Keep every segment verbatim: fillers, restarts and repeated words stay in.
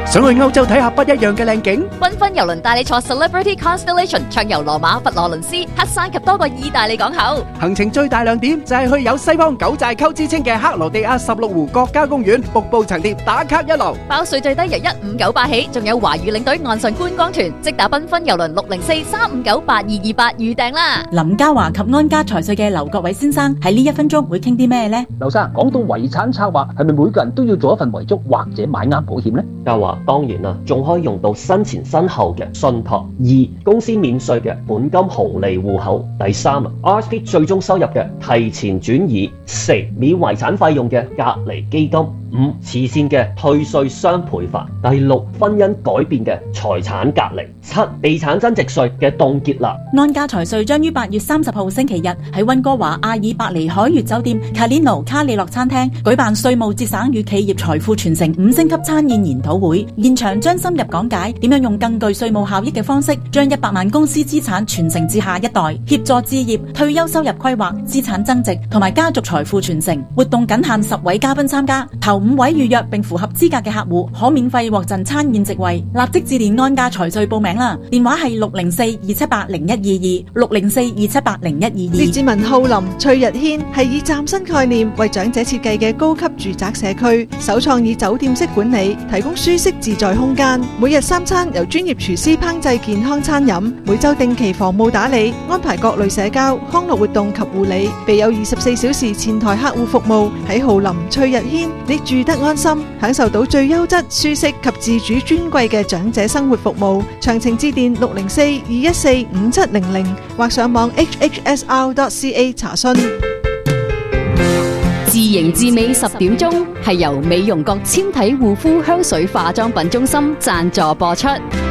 想去歐洲睇下不一樣嘅靚景？ 繽紛郵輪帶你坐 Celebrity Constellation 暢遊羅馬、佛羅倫斯、黑山及多個意大利港口。 行程最大亮點就係去有西方九寨溝之稱嘅克羅地亞十六湖國家公園，瀑布層疊打卡一流。 包稅最低由一五九八起，仲有華語領隊岸上觀光團，即打繽紛郵輪六零四三五九八二二八預訂啦。 林嘉華及安家財稅嘅劉國偉先生喺呢一分鐘會傾啲咩呢？ 劉生講到遺產策劃，係咪每個人都要做一份遺囑或者買啱保險呢？ 嘉華當然啦，仲可以用到生前身後嘅信託。二、公司免稅嘅本金紅利戶口。第三啊 ，R S P 最終收入嘅提前轉移。四、免遺產費用嘅隔離基金。五、慈善嘅退稅雙倍法。第六、婚姻改變嘅財產隔離。七、地產增值稅嘅凍結啦。 安家財稅將於八月三十號星期日喺溫哥華阿爾伯尼海悅酒店 Calino 卡里諾餐廳舉辦稅務節省與企業財富傳承五星級餐宴研討會，現場將深入講解點樣用更具稅務效益嘅方式，將一百萬公司資產傳承至下一代，協助置業、退休收入規劃、資產增值同埋家族財富傳承。活動僅限十位嘉賓參加，頭五位預約並符合資格嘅客戶可免費獲贈餐宴席位。立即致電安家財稅報名啦，電話係六零四二七八零一二二六零四二七八零一二二。 列治文浩林翠日軒係以嶄新概念為長者設計嘅高級住宅社區，首創以酒店式管理，提供舒適自在空間。每日三餐由專業廚師烹製健康餐飲，每周定期房務打理，安排各類社交康樂活動及護理，備有二十四小時前台客戶服務。喺浩林翠日軒，你住得安心，享受到最優質、舒適及自主尊貴嘅長者生活服務。詳情致電六零四二一四五七零零或上網 h h s r dot c a 查詢。 自營自美十點鐘係由美容閣纖體護膚香水化妝品中心贊助播出。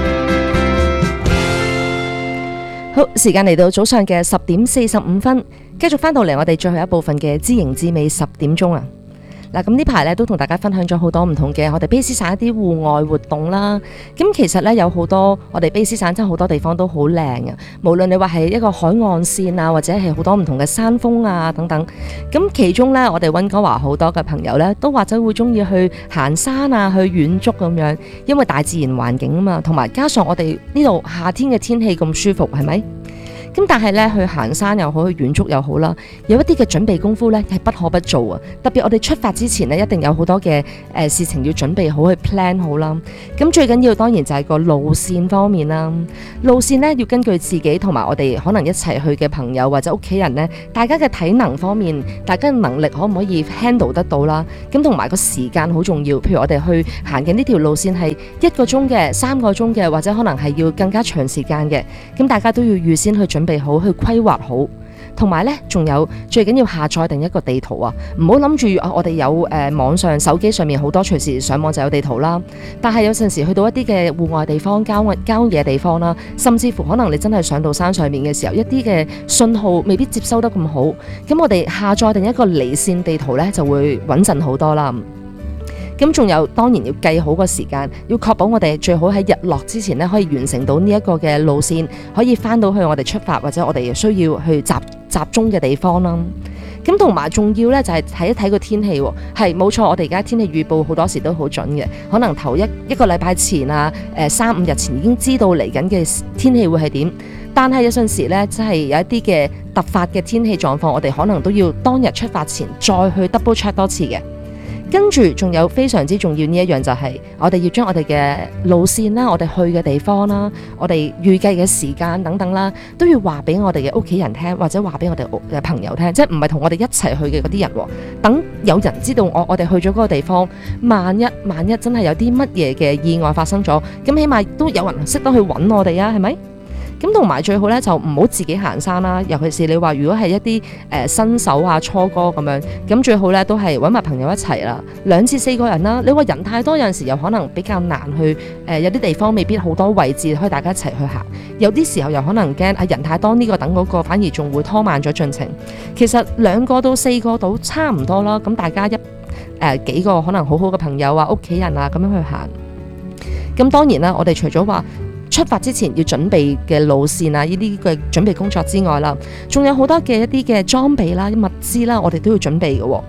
好，時間嚟到早上嘅十點四十五分，繼續翻到嚟我哋最後一部分嘅知營知美十點鐘啊！嗱，咁呢排咧都同大家分享咗好多唔同嘅我哋卑詩省一啲戶外活動啦。咁其實咧有好多我哋卑詩省真係好多地方都好靚嘅，無論你話係一個海岸線啊，或者係好多唔同嘅山峰啊等等。咁其中咧我哋溫哥華好多嘅朋友咧都或者會中意去行山啊，去遠足咁樣，因為大自然環境啊嘛，同埋加上我哋呢度夏天嘅天氣咁舒服，係咪？咁但係咧去行山又好，去遠足又好啦，有一啲嘅準備功夫咧係不可不做啊！特別我哋出發之前咧，一定有好多嘅誒、呃、事情要準備好，去 plan 好啦。咁最緊要當然就係個路線方面啦。路線咧要根據自己同埋我哋可能一齊去嘅朋友或者屋企人咧，大家嘅體能方面，大家嘅能力可唔可以 handle 得到啦？咁同埋個時間好重要。譬如我哋去行嘅呢條路線係一個鐘嘅、三個鐘嘅，或者可能係要更加長時間嘅，咁大家都要預先去準備。準備好去規劃好，同埋呢仲有最緊要下載定一個地圖啊！唔好諗住我哋有誒、呃、網上手機上面好多隨時上網就有地圖啦。但係有陣時去到一啲嘅戶外地方、郊郊野地方啦，甚至乎可能你真係上到山上面嘅時候，一啲嘅信號未必接收得咁好。咁我哋下載定一個離線地圖呢，就會穩陣好多啦。咁仲有當然要計好個時間，要確保我哋最好喺日落之前咧可以完成到呢一個嘅路線，可以翻到去我哋出發或者我哋需要去集集中嘅地方啦。咁同埋仲要咧就係睇一睇個天氣喎，係冇錯，我哋而家天氣預報好多時都好準嘅，可能頭一一個禮拜前啊，誒三五日前已經知道嚟緊嘅天氣會係點，但係有陣時咧真係有一啲嘅突發嘅天氣狀況，我哋可能都要當日出發前再去 double check 多次嘅。跟住仲有非常之重要呢一樣就係我哋要將我哋嘅路線啦，我哋去嘅地方啦，我哋預計嘅時間等等啦，都要話俾我哋嘅屋企人聽，或者話俾我哋嘅朋友聽，即係唔係同我哋一齊去嘅嗰啲人，等有人知道我我哋去咗嗰個地方，萬一萬一真係有啲乜嘢嘅意外發生咗，咁起碼都有人識得去揾我哋啊，係咪？咁同埋最好咧就唔好自己行山啦，尤其是你話如果係一啲誒、呃、新手啊初哥咁樣，咁最好咧都係揾埋朋友一齊啦，兩至四個人啦。你話人太多有陣時又可能比較難去誒、呃，有啲地方未必好多位置可以大家一齊去行，有啲時候又可能驚啊人太多呢、這個等嗰個，反而仲會拖慢咗進程。其實兩個到四個到差唔多啦，咁大家一誒、呃、幾個可能好好嘅朋友啊、屋企人啊咁樣去行。咁當然啦，我哋除咗話出發之前要準備嘅路線啊，呢啲嘅準備工作之外啦，仲有好多嘅一啲嘅裝備啦、物資啦，我哋都要準備嘅。咁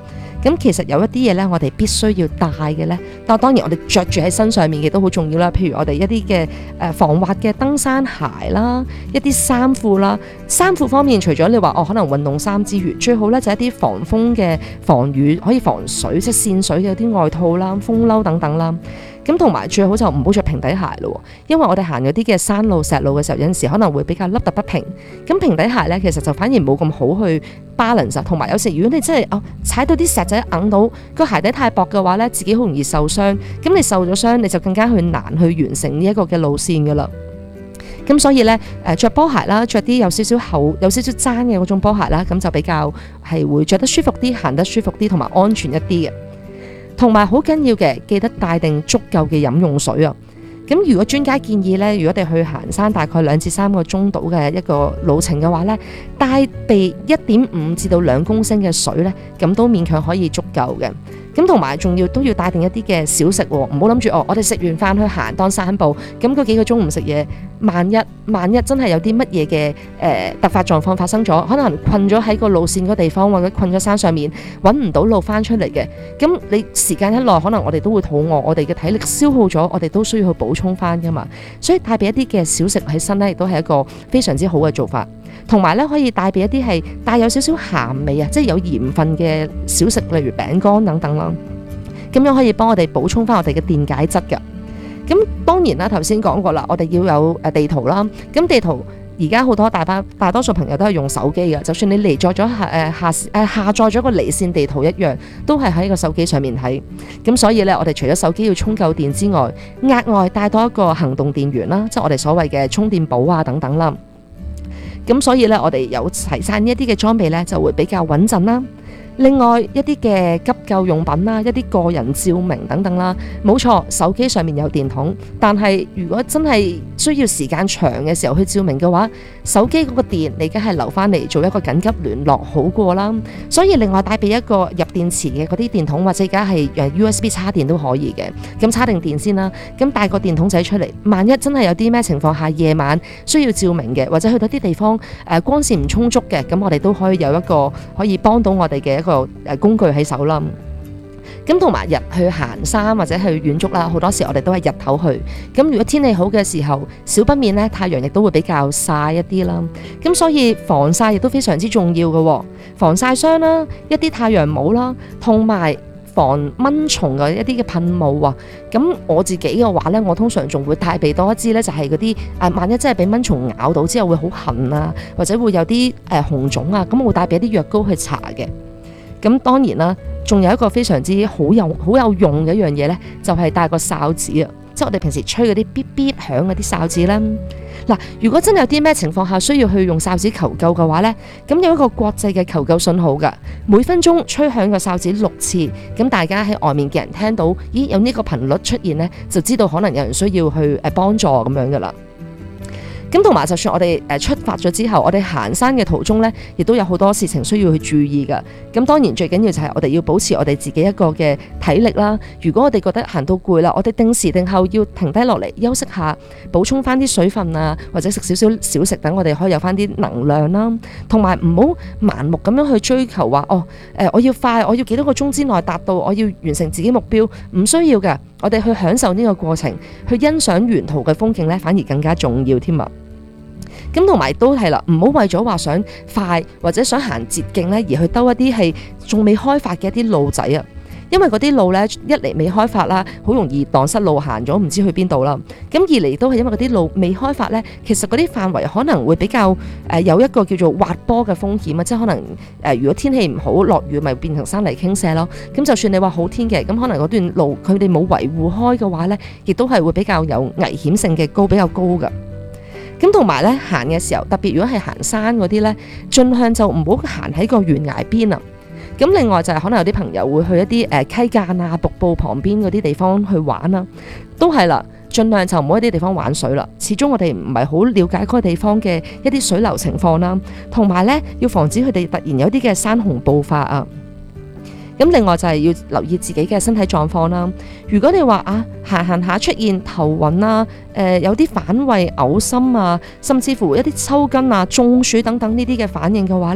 咁其實有一啲嘢呢，我哋必須要帶嘅呢。但當然我哋着住喺身上面嘅都好重要啦。譬如我哋一啲嘅誒防滑嘅登山鞋啦，一啲衫褲啦。衫褲方面，除咗你話哦可能運動衫之餘，最好呢就係一啲防風嘅、防雨可以防水即係線水嘅啲外套啦、風褸等等啦。咁同埋最好就唔好着平底鞋咯，因為我哋行嗰啲嘅山路、石路嘅時候，有陣時可能會比較凹凸不平。咁平底鞋呢，其實就反而冇咁好去 balance。同埋有時如果你真係哦踩到啲石仔硬到個鞋底太薄嘅話呢，自己好容易受傷。咁你受咗傷，你就更加去難去完成呢一個嘅路線噶啦。咁所以呢，誒著波鞋啦，着啲有少少厚、有少少踭嘅嗰種波鞋啦，咁就比較係會着得舒服啲，行得舒服啲，同埋安全一啲嘅。同埋好緊要嘅，記得帶定足夠嘅飲用水啊！咁如果專家建議呢，如果我哋去行山大概兩至三個鐘度嘅一個路程嘅話呢，帶備一點五至到兩公升嘅水呢，咁都勉強可以足夠嘅。咁同埋仲要都要帶定一啲嘅小食喎，唔好諗住哦，我哋食完飯去行當散步，咁嗰幾個鐘唔食嘢，萬一萬一真係有啲乜嘢嘅誒突發狀況發生咗，可能困咗喺個路線嗰地方，或者困咗山上面，揾唔到路翻出嚟嘅，咁你時間一耐，可能我哋都會肚餓，我哋嘅體力消耗咗，我哋都需要去補充翻噶嘛，所以帶備一啲嘅小食喺身呢，亦都係一個非常之好嘅做法。同埋咧，可以帶備一啲係帶有少少鹹味啊，即係有鹽分嘅小食，例如餅乾等等啦。咁樣可以幫我哋補充翻我哋嘅電解質㗎。咁當然啦，頭先講過啦，我哋要有誒地圖啦。咁地圖而家好多大班大多數朋友都係用手機㗎，就算你離載咗下誒下誒下載咗個離線地圖一樣，都係喺個手機上面睇。咁所以咧，我哋除咗手機要充夠電之外，額外帶多一個行動電源啦，即係我哋所謂嘅充電寶啊等等啦。咁所以咧，我哋有齊晒呢一啲嘅裝備咧，就會比較穩陣啦。另外一啲嘅急救用品啦，一啲個人照明等等啦，冇錯，手機上面有電筒，但係如果真係需要時間長嘅時候去照明嘅話，手機嗰個電你梗係留翻嚟做一個緊急聯絡好過啦。所以另外帶備一個入電池嘅嗰啲電筒，或者而家係誒 U S B 插電都可以嘅。咁插定電先啦，咁帶個電筒仔出嚟，萬一真係有啲咩情況下夜晚需要照明嘅，或者去到啲地方誒、呃、光線唔充足嘅，咁我哋都可以有一個可以幫到我哋嘅個誒工具喺手啦。咁同埋日去行山或者去遠足啦，好多時我哋都係日頭去。咁如果天氣好嘅時候，少不免呢太陽亦都會比較曬一啲啦。咁所以防曬亦都非常之重要嘅，防曬霜啦，一啲太陽帽啦，同埋防蚊蟲嘅一啲嘅噴霧啊。咁我自己嘅話呢，我通常仲會帶備多一支呢，就係嗰啲誒，萬一真係俾蚊蟲咬到之後會好痕啊，或者會有啲誒、呃、紅腫啊，咁我會帶備一啲藥膏去搽嘅。咁當然啦，仲有一個非常之好有好有用嘅一樣嘢呢，就係帶個哨子啊，即係我哋平時吹嗰啲嗶嗶響嗰啲哨子啦。嗱，如果真係有啲咩情況下需要去用哨子求救嘅話呢，咁有一個國際嘅求救信號㗎，每分鐘吹響個哨子六次，咁大家喺外面嘅人聽到，咦有呢個頻率出現呢，就知道可能有人需要去誒幫助咁樣㗎啦。咁同埋就算我哋誒出發咗之後，我哋行山嘅途中呢，亦都有好多事情需要去注意㗎。咁當然最緊要就係我哋要保持我哋自己一個嘅體力啦。如果我哋覺得行到攰啦，我哋定時定候要停低落嚟休息下，補充翻啲水分啊，或者食少少小食，等我哋可以有翻啲能量啦。同埋唔好盲目咁樣去追求話哦誒，我要快，我要幾多個鐘之內達到，我要完成自己目標，唔需要㗎。我哋去享受呢個過程，去欣賞沿途嘅風景呢，反而更加重要添啊！咁同埋都係啦，唔好為咗話想快或者想行捷徑呢，而去兜一啲係仲未開發嘅一啲路仔啊！因為嗰啲路呢，一嚟未開發啦，好容易蕩失路，行咗唔知去邊度啦。咁二嚟都係因為嗰啲路未開發呢，其實嗰啲範圍可能會比較誒、呃、有一個叫做滑坡嘅風險啊！即係可能誒、呃，如果天氣唔好，落雨咪變成山泥傾瀉咯。咁就算你話好天嘅，咁可能嗰段路佢哋冇維護開嘅話呢，亦都係會比較有危險性嘅高，比較高㗎。咁同埋咧行嘅時候，特別如果係行山嗰啲咧，盡量就唔好行喺個懸崖邊啊。咁另外就係可能有啲朋友會去一啲誒、呃、溪澗啊、瀑布旁邊嗰啲地方去玩啦，都係啦，盡量就唔好喺啲地方玩水啦。始終我哋唔係好了解嗰個地方嘅一啲水流情況啦，同埋咧要防止佢哋突然有啲嘅山洪暴發啊。咁另外就係要留意自己嘅身體狀況啦。如果你話啊行行下出現頭暈啊，誒、呃、有啲反胃、嘔心啊，甚至乎一啲抽筋啊、中暑等等呢啲嘅反應嘅話呢，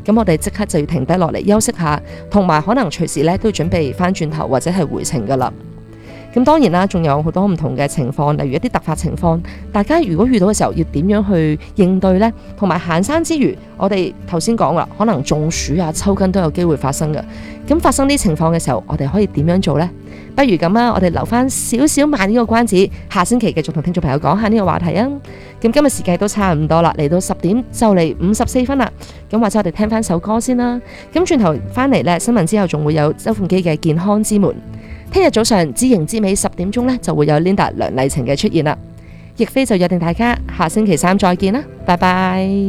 咁我哋即刻就要停低落嚟休息下，同埋可能隨時咧都準備翻轉頭或者係回程噶啦。咁當然啦，仲有好多唔同嘅情況，例如一啲突發情況，大家如果遇到嘅時候要點樣去應對呢？同埋行山之餘，我哋頭先講啦，可能中暑啊、抽筋都有機會發生嘅。咁發生呢情況嘅時候，我哋可以點樣做呢？不如咁啊，我哋留翻少少慢呢個關子，下星期繼續同聽眾朋友講下呢個話題啊。咁今日時間都差唔多啦，嚟到十點就嚟五十四分啦。咁或者我哋聽翻首歌先啦。咁轉頭翻嚟呢，新聞之後仲會有周鳳基嘅健康之門。聽日早上知型知美十點鐘呢，就會有 Linda 梁麗晴嘅出現啦。亦菲就約定大家下星期三再見啦，拜拜。